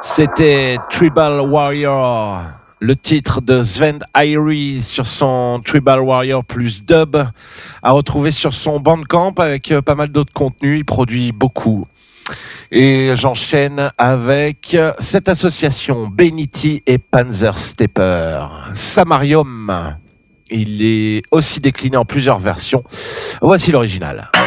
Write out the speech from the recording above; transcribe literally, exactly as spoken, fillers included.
C'était Tribal Warrior, le titre de Sven Irie sur son Tribal Warrior plus dub, à retrouver sur son Bandcamp avec pas mal d'autres contenus. Il produit beaucoup. Et j'enchaîne avec cette association, Benity et Panzerstepper. Samarium, il est aussi décliné en plusieurs versions. Voici l'original.